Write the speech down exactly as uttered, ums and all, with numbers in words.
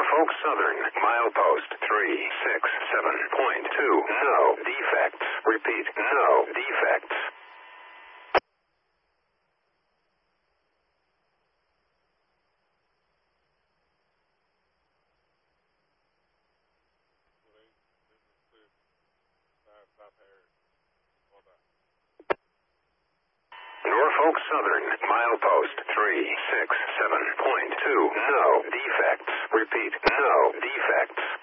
Norfolk Southern, milepost three six seven point two. No defects. Repeat, no defects. Norfolk Southern, milepost three six seven point two. No defects. Repeat, no defects.